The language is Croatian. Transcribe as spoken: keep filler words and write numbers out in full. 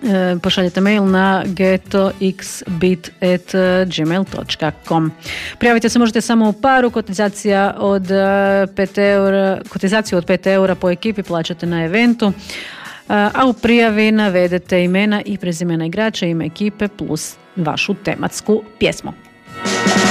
pošaljete mail na getoxbit at gmail dot com. Prijavite se možete samo u paru, kotizacija od pet eura, kotizaciju od pet eura po ekipi plaćate na eventu, a u prijavi navedete imena i prezimena igrača, ime ekipe plus vašu tematsku pjesmu.